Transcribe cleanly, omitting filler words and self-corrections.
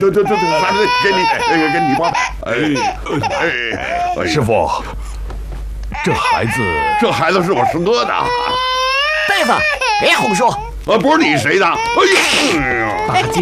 对，孩子，给你吧。 师傅，这孩子是我师哥的。 大夫，别胡说。 不是你谁的？哎呀！